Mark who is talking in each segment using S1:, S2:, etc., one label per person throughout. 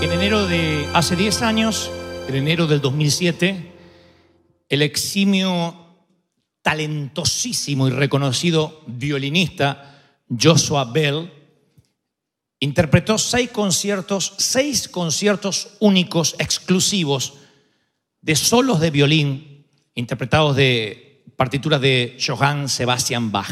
S1: En enero de hace 10 años, en enero del 2007, el eximio, talentosísimo y reconocido violinista Joshua Bell interpretó 6 conciertos únicos, exclusivos, de solos de violín, interpretados de partituras de Johann Sebastian Bach.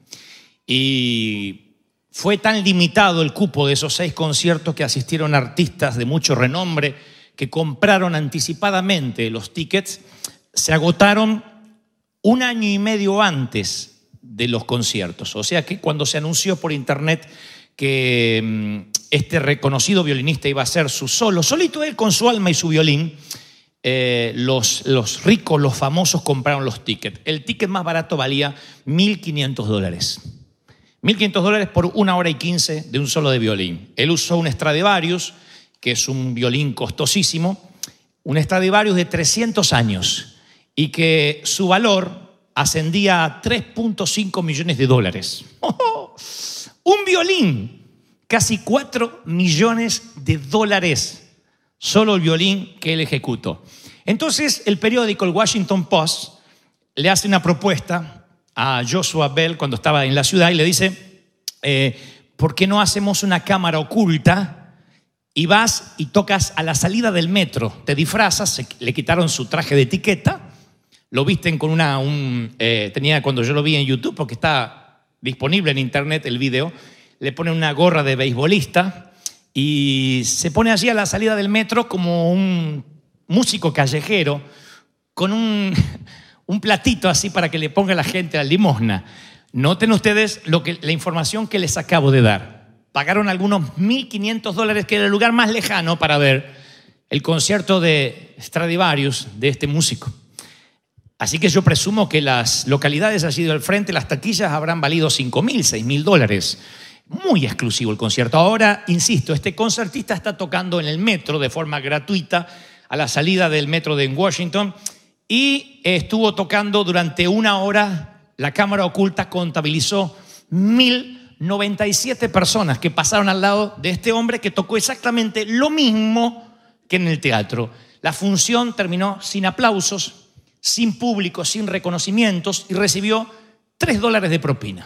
S1: Y fue tan limitado el cupo de esos 6 conciertos que asistieron artistas de mucho renombre que compraron anticipadamente los tickets. Se agotaron 1 año y medio antes de los conciertos. O sea que cuando se anunció por internet que este reconocido violinista iba a hacer su solo, solito él con su alma y su violín, los ricos, los famosos compraron los tickets. El ticket más barato valía $1.500. $1.500 por 1 hora y 15 de un solo de violín. Él usó un Stradivarius, que es un violín costosísimo, un Stradivarius de 300 años y que su valor ascendía a $3.5 millones. ¡Oh! Un violín, casi $4 millones. Solo el violín que él ejecutó. Entonces el periódico, el Washington Post, le hace una propuesta a Joshua Bell cuando estaba en la ciudad y le dice, ¿por qué no hacemos una cámara oculta y vas y tocas a la salida del metro? Te disfrazas, le quitaron su traje de etiqueta, lo visten con tenía cuando yo lo vi en YouTube, porque está disponible en internet el video, le ponen una gorra de beisbolista y se pone allí a la salida del metro como un músico callejero con un platito así para que le ponga la gente a la limosna. Noten ustedes la información que les acabo de dar. Pagaron algunos $1.500, que era el lugar más lejano para ver el concierto de Stradivarius de este músico. Así que yo presumo que las localidades allí del frente, las taquillas habrán valido $5.000, $6.000. Muy exclusivo el concierto. Ahora, insisto, este concertista está tocando en el metro de forma gratuita a la salida del metro de Washington y estuvo tocando durante 1 hora. La cámara oculta contabilizó 1.097 personas que pasaron al lado de este hombre que tocó exactamente lo mismo que en el teatro. La función terminó sin aplausos, sin público, sin reconocimientos y recibió $3 de propina.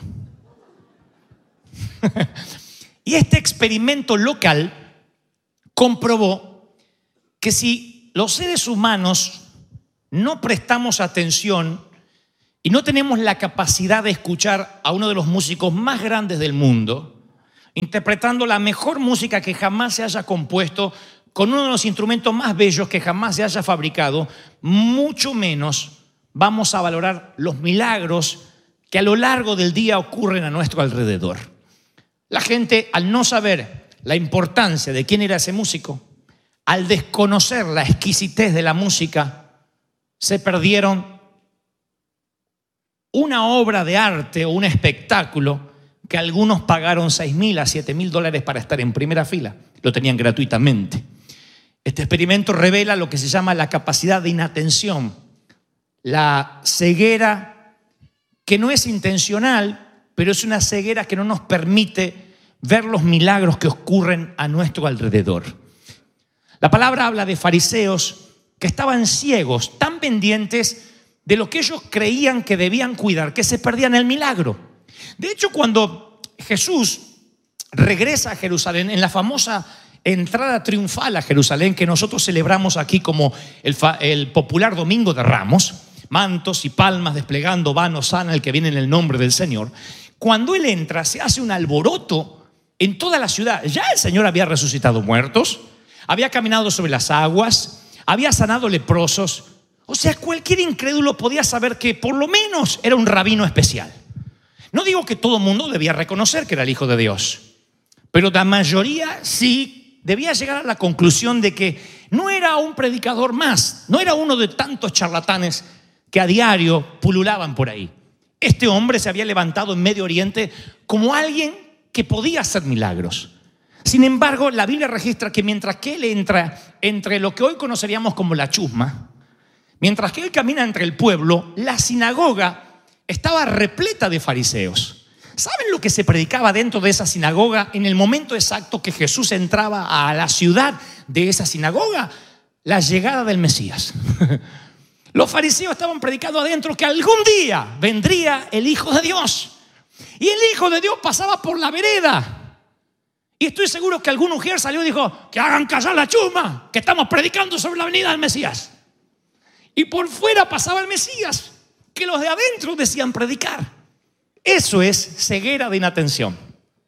S1: Y este experimento local comprobó que si los seres humanos no prestamos atención y no tenemos la capacidad de escuchar a uno de los músicos más grandes del mundo, interpretando la mejor música que jamás se haya compuesto, con uno de los instrumentos más bellos que jamás se haya fabricado, mucho menos vamos a valorar los milagros que a lo largo del día ocurren a nuestro alrededor. La gente, al no saber la importancia de quién era ese músico, al desconocer la exquisitez de la música, se perdieron una obra de arte o un espectáculo que algunos pagaron $6.000 a $7.000 para estar en primera fila. Lo tenían gratuitamente. Este experimento revela lo que se llama la capacidad de inatención, la ceguera que no es intencional, pero es una ceguera que no nos permite ver los milagros que ocurren a nuestro alrededor. La palabra habla de fariseos que estaban ciegos, tan pendientes de lo que ellos creían que debían cuidar, que se perdían el milagro. De hecho, cuando Jesús regresa a Jerusalén, en la famosa entrada triunfal a Jerusalén, que nosotros celebramos aquí como el popular Domingo de Ramos, mantos y palmas desplegando, van Hosana el que viene en el nombre del Señor. Cuando Él entra, se hace un alboroto en toda la ciudad. Ya el Señor había resucitado muertos, había caminado sobre las aguas, había sanado leprosos. O sea, cualquier incrédulo podía saber que por lo menos era un rabino especial. No digo que todo el mundo debía reconocer que era el Hijo de Dios, pero la mayoría sí debía llegar a la conclusión de que no era un predicador más, no era uno de tantos charlatanes que a diario pululaban por ahí. Este hombre se había levantado en Medio Oriente como alguien que podía hacer milagros. Sin embargo, la Biblia registra que mientras que él entra entre lo que hoy conoceríamos como la chusma, mientras que él camina entre el pueblo, la sinagoga estaba repleta de fariseos. ¿Saben lo que se predicaba dentro de esa sinagoga en el momento exacto que Jesús entraba a la ciudad de esa sinagoga? La llegada del Mesías. Los fariseos estaban predicando adentro que algún día vendría el Hijo de Dios. Y el Hijo de Dios pasaba por la vereda. Y estoy seguro que algún mujer salió y dijo: que hagan callar la chuma, que estamos predicando sobre la venida del Mesías. Y por fuera pasaba el Mesías, que los de adentro decían predicar. Eso es ceguera de inatención.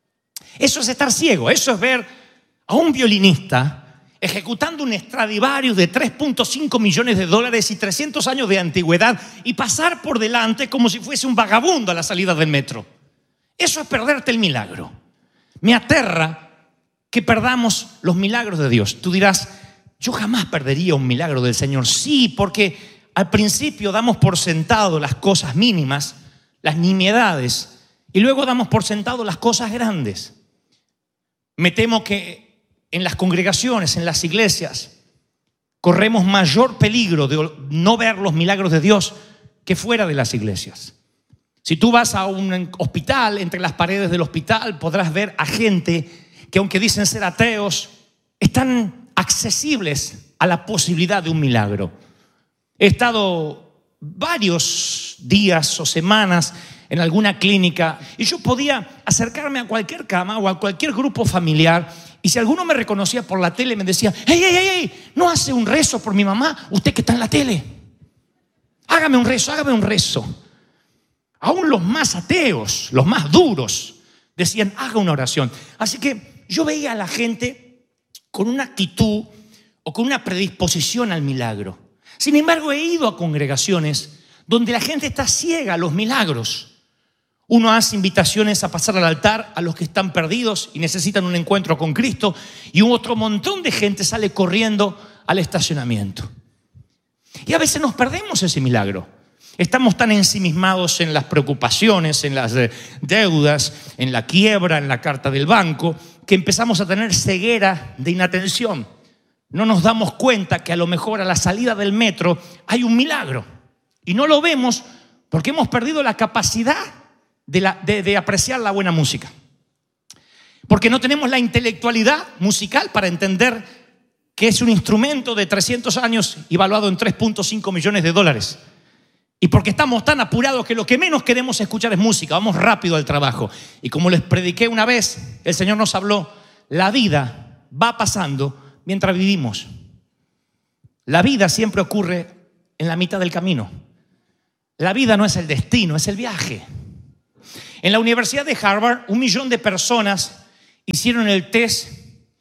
S1: Eso es estar ciego. Eso es ver a un violinista ejecutando un Stradivarius de 3.5 millones de dólares y 300 años de antigüedad y pasar por delante como si fuese un vagabundo a la salida del metro. Eso es perderte el milagro. Me aterra que perdamos los milagros de Dios. Tú dirás: yo jamás perdería un milagro del Señor. Sí, porque al principio damos por sentado las cosas mínimas, las nimiedades, y luego damos por sentado las cosas grandes. Me temo que en las congregaciones, en las iglesias, corremos mayor peligro de no ver los milagros de Dios que fuera de las iglesias. Si tú vas a un hospital, entre las paredes del hospital podrás ver a gente que, aunque dicen ser ateos, están accesibles a la posibilidad de un milagro. He estado varios días o semanas en alguna clínica y yo podía acercarme a cualquier cama o a cualquier grupo familiar, y si alguno me reconocía por la tele me decía: hey, ¿no hace un rezo por mi mamá? Usted que está en la tele, hágame un rezo. Aún los más ateos, los más duros, decían: haga una oración. Así que yo veía a la gente con una actitud o con una predisposición al milagro. Sin embargo, he ido a congregaciones donde la gente está ciega a los milagros. Uno hace invitaciones a pasar al altar a los que están perdidos y necesitan un encuentro con Cristo, y otro montón de gente sale corriendo al estacionamiento. Y a veces nos perdemos ese milagro. Estamos tan ensimismados en las preocupaciones, en las deudas, en la quiebra, en la carta del banco, que empezamos a tener ceguera de inatención. No nos damos cuenta que a lo mejor a la salida del metro hay un milagro y no lo vemos porque hemos perdido la capacidad de apreciar la buena música, porque no tenemos la intelectualidad musical para entender que es un instrumento de 300 años y valuado en 3.5 millones de dólares, y porque estamos tan apurados que lo que menos queremos escuchar es música. Vamos rápido al trabajo. Y como les prediqué una vez, el Señor nos habló: la vida va pasando mientras vivimos. La vida siempre ocurre en la mitad del camino. La vida no es el destino, es el viaje. En la Universidad de Harvard, 1 millón de personas hicieron el test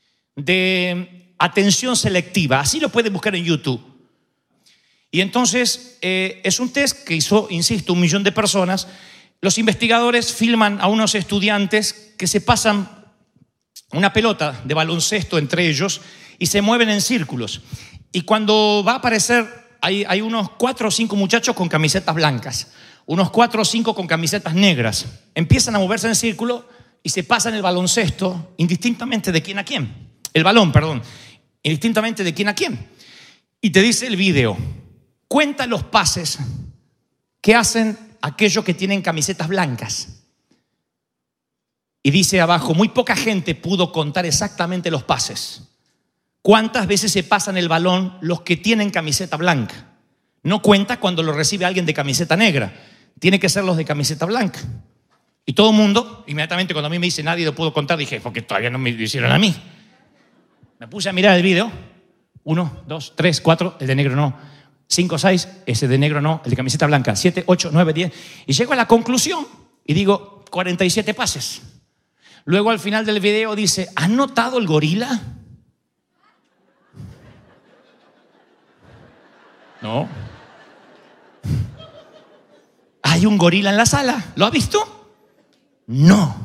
S1: de atención selectiva. Así lo pueden buscar en YouTube. Y entonces es un test que hizo, insisto, 1 millón de personas. Los investigadores filman a unos estudiantes que se pasan una pelota de baloncesto entre ellos y se mueven en círculos. Y cuando va a aparecer, hay unos 4 o 5 muchachos con camisetas blancas, unos 4 o 5 con camisetas negras. Empiezan a moverse en círculo y se pasan el baloncesto indistintamente de quién a quién. El balón, perdón, indistintamente de quién a quién. Y te dice el video: cuenta los pases que hacen aquellos que tienen camisetas blancas. Y dice abajo: muy poca gente pudo contar exactamente los pases. ¿Cuántas veces se pasan el balón los que tienen camiseta blanca? No cuenta cuando lo recibe alguien de camiseta negra. Tiene que ser los de camiseta blanca. Y todo el mundo, inmediatamente cuando a mí me dice nadie lo pudo contar, dije: porque todavía no me lo hicieron a mí. Me puse a mirar el video. 1, 2, 3, 4, el de negro no. 5, 6, ese de negro no, el de camiseta blanca. 7, 8, 9, 10. Y llego a la conclusión y digo: 47 pases. Luego al final del video dice: ¿has notado el gorila? No. ¿Hay un gorila en la sala? ¿Lo ha visto? No.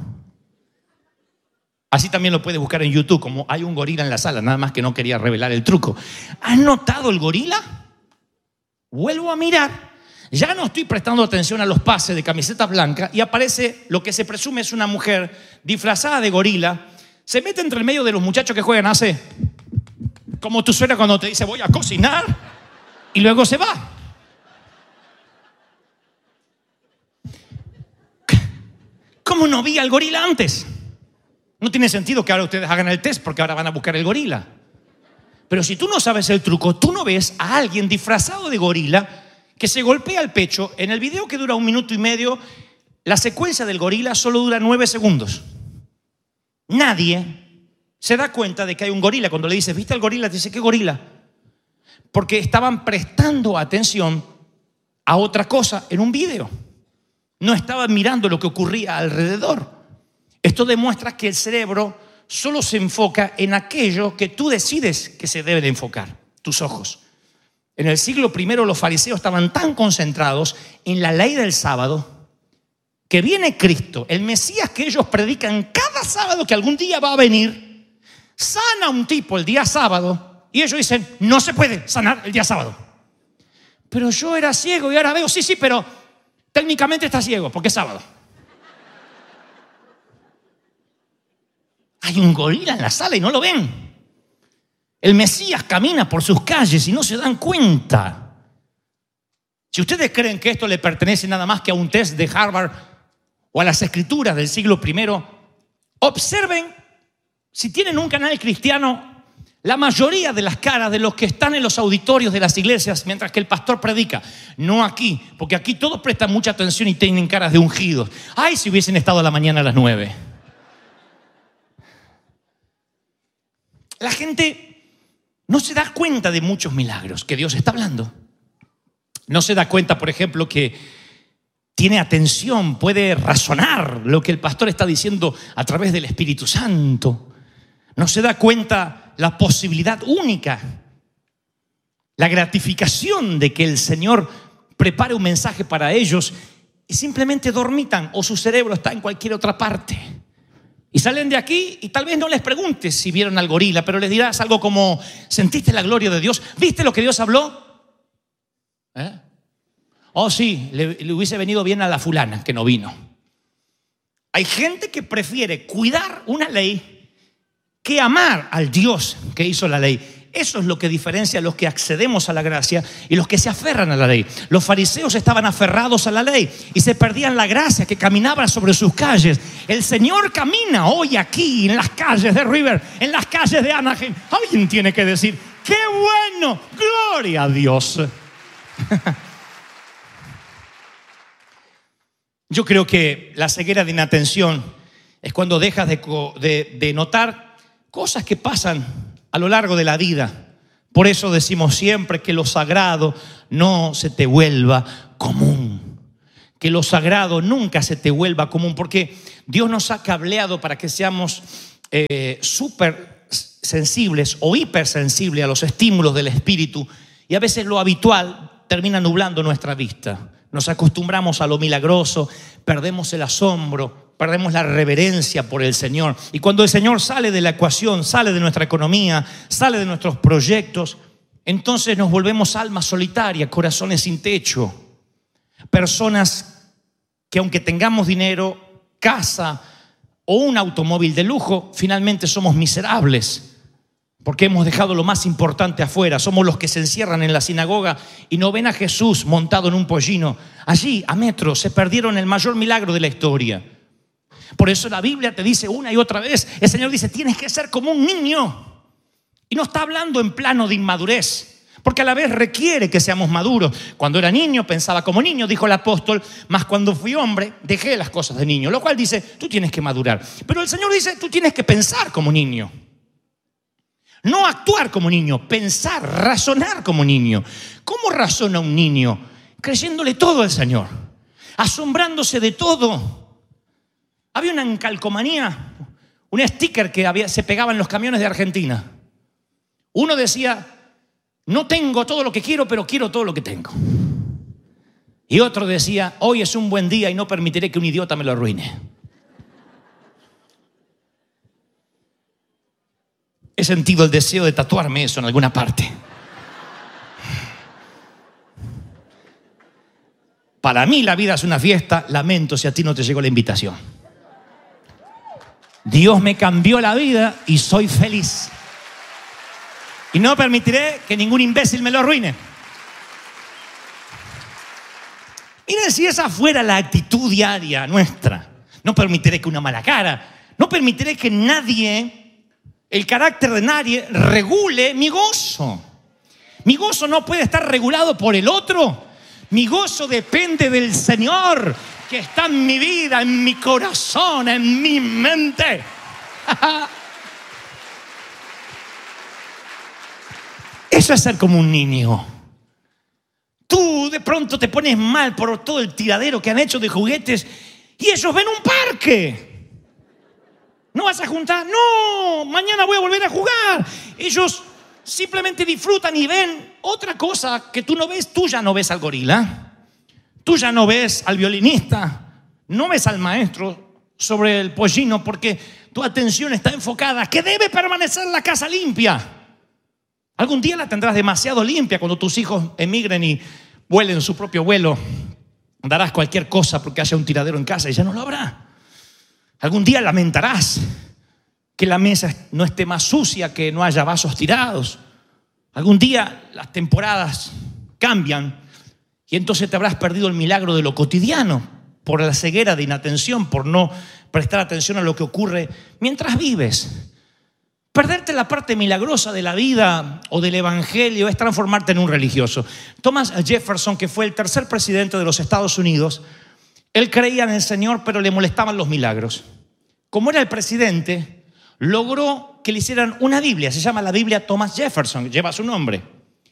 S1: Así también lo puedes buscar en YouTube, como hay un gorila en la sala, nada más que no quería revelar el truco. ¿Has notado el gorila? Vuelvo a mirar. Ya no estoy prestando atención a los pases de camiseta blanca y aparece lo que se presume es una mujer disfrazada de gorila. Se mete entre el medio de los muchachos que juegan, hace como tu suegra cuando te dice: voy a cocinar, y luego se va. ¿Cómo no vi al gorila antes? No tiene sentido que ahora ustedes hagan el test porque ahora van a buscar el gorila. Pero si tú no sabes el truco, tú no ves a alguien disfrazado de gorila que se golpea el pecho. En el video, que dura 1 minuto y medio, la secuencia del gorila solo dura 9 segundos. Nadie se da cuenta de que hay un gorila. Cuando le dices, ¿viste al gorila? Te dice, ¿qué gorila? Porque estaban prestando atención a otra cosa en un video. No estaban mirando lo que ocurría alrededor. Esto demuestra que el cerebro solo se enfoca en aquello que tú decides que se debe de enfocar, tus ojos. En el siglo I los fariseos estaban tan concentrados en la ley del sábado que viene Cristo, el Mesías que ellos predican cada sábado que algún día va a venir, sana a un tipo el día sábado y ellos dicen, no se puede sanar el día sábado. Pero yo era ciego y ahora veo, sí, pero técnicamente está ciego porque es sábado. Hay un gorila en la sala y no lo ven. El Mesías camina por sus calles y no se dan cuenta. Si ustedes creen que esto le pertenece nada más que a un test de Harvard o a las escrituras del siglo I, observen, si tienen un canal cristiano, la mayoría de las caras de los que están en los auditorios de las iglesias mientras que el pastor predica. No aquí, porque aquí todos prestan mucha atención y tienen caras de ungidos. Ay, si hubiesen estado a la mañana a las 9. La gente no se da cuenta de muchos milagros que Dios está hablando. No se da cuenta, por ejemplo, que tiene atención, puede razonar lo que el pastor está diciendo a través del Espíritu Santo. No se da cuenta la posibilidad única, la gratificación de que el Señor prepare un mensaje para ellos y simplemente dormitan o su cerebro está en cualquier otra parte. Y salen de aquí y tal vez no les preguntes si vieron al gorila, pero les dirás algo como, ¿sentiste la gloria de Dios? ¿Viste lo que Dios habló? Oh, sí, le hubiese venido bien a la fulana que no vino. Hay gente que prefiere cuidar una ley que amar al Dios que hizo la ley. Eso es lo que diferencia a los que accedemos a la gracia y los que se aferran a la ley. Los fariseos estaban aferrados a la ley y se perdían la gracia que caminaba sobre sus calles. El Señor camina hoy aquí en las calles de River, en las calles de Anaheim. Alguien tiene que decir, ¡qué bueno! ¡Gloria a Dios! Yo creo que la ceguera de inatención es cuando dejas de notar cosas que pasan a lo largo de la vida. Por eso decimos siempre que lo sagrado no se te vuelva común. Que lo sagrado nunca se te vuelva común, porque Dios nos ha cableado para que seamos súper sensibles o hipersensibles a los estímulos del espíritu, y a veces lo habitual termina nublando nuestra vista. Nos acostumbramos a lo milagroso, perdemos el asombro, perdemos la reverencia por el Señor. Y cuando el Señor sale de la ecuación, sale de nuestra economía, sale de nuestros proyectos, entonces nos volvemos almas solitarias, corazones sin techo. Personas que aunque tengamos dinero, casa o un automóvil de lujo, finalmente somos miserables. Porque hemos dejado lo más importante afuera. Somos los que se encierran en la sinagoga y no ven a Jesús montado en un pollino. Allí, a metros, se perdieron el mayor milagro de la historia. Por eso la Biblia te dice una y otra vez, el Señor dice, tienes que ser como un niño. Y no está hablando en plano de inmadurez, porque a la vez requiere que seamos maduros. Cuando era niño pensaba como niño, dijo el apóstol, mas cuando fui hombre dejé las cosas de niño. Lo cual dice, tú tienes que madurar. Pero el Señor dice, tú tienes que pensar como niño. No actuar como niño, pensar, razonar como niño. ¿Cómo razona un niño? Creyéndole todo al Señor, asombrándose de todo. Había una calcomanía, un sticker que se pegaba en los camiones de Argentina. Uno decía, no tengo todo lo que quiero, pero quiero todo lo que tengo. Y otro decía, hoy es un buen día y no permitiré que un idiota me lo arruine. He sentido el deseo de tatuarme eso en alguna parte. Para mí la vida es una fiesta. Lamento si a ti no te llegó la invitación. Dios me cambió la vida y soy feliz. Y no permitiré que ningún imbécil me lo arruine. Miren, si esa fuera la actitud diaria nuestra, No permitiré que una mala cara, no permitiré que nadie, el carácter de nadie, regule mi gozo. Mi gozo no puede estar regulado por el otro. Mi gozo depende del Señor que está en mi vida, en mi corazón, en mi mente. Eso es ser como un niño. Tú de pronto te pones mal por todo el tiradero que han hecho de juguetes y ellos ven un parque. ¿No vas a juntar? No, mañana voy a volver a jugar. Ellos simplemente disfrutan y ven otra cosa que tú no ves. Tú ya no ves al gorila, tú ya no ves al violinista, no ves al maestro sobre el pollino, porque tu atención está enfocada que debe permanecer la casa limpia. Algún día la tendrás demasiado limpia cuando tus hijos emigren y vuelen su propio vuelo. Darás cualquier cosa porque haya un tiradero en casa y ya no lo habrá. Algún día lamentarás que la mesa no esté más sucia, que no haya vasos tirados. Algún día las temporadas cambian y entonces te habrás perdido el milagro de lo cotidiano por la ceguera de inatención, por no prestar atención a lo que ocurre mientras vives. Perderte la parte milagrosa de la vida o del evangelio es transformarte en un religioso. Thomas Jefferson, que fue el tercer presidente de los Estados Unidos, él creía en el Señor, pero le molestaban los milagros. Como era el presidente, logró que le hicieran una Biblia. Se llama la Biblia Thomas Jefferson, lleva su nombre.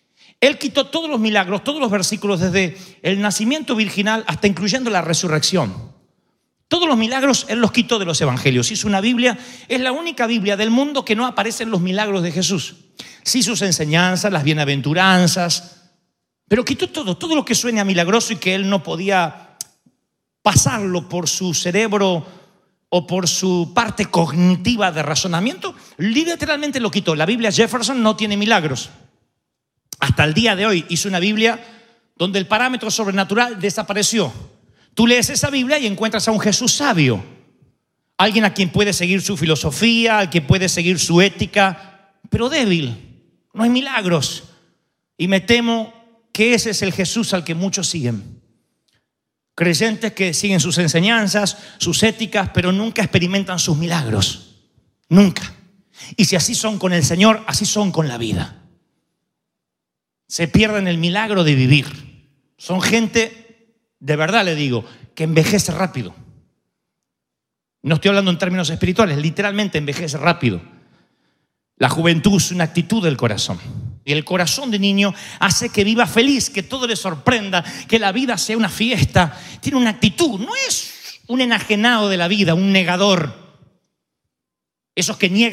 S1: Él quitó todos los milagros, todos los versículos, desde el nacimiento virginal hasta incluyendo la resurrección. Todos los milagros él los quitó de los evangelios. Hizo una Biblia, es la única Biblia del mundo que no aparecen los milagros de Jesús. Sí, sus enseñanzas, las bienaventuranzas, pero quitó todo lo que suene a milagroso y que él no podía pasarlo por su cerebro o por su parte cognitiva de razonamiento. Literalmente lo quitó. La Biblia Jefferson no tiene milagros. Hasta el día de hoy hizo una Biblia donde el parámetro sobrenatural desapareció. Tú lees esa Biblia y encuentras a un Jesús sabio, alguien a quien puedes seguir su filosofía, al que puedes seguir su ética, pero débil. No hay milagros. Y me temo que ese es el Jesús al que muchos siguen. Creyentes que siguen sus enseñanzas, sus éticas, pero nunca experimentan sus milagros. Nunca. Y si así son con el Señor, así son con la vida. Se pierden el milagro de vivir. Son gente, de verdad le digo, que envejece rápido. No estoy hablando en términos espirituales, literalmente envejece rápido. La juventud es una actitud del corazón. Y el corazón de niño hace que viva feliz, que todo le sorprenda, que la vida sea una fiesta. Tiene una actitud, no es un enajenado de la vida, un negador. Esos que niegan